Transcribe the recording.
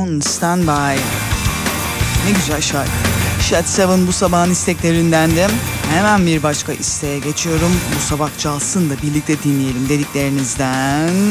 On Standby. Ne güzel şarkı. Shed Seven bu sabahın isteklerindendim. Hemen bir başka isteğe geçiyorum. Bu sabah çalsın da birlikte dinleyelim dediklerinizden.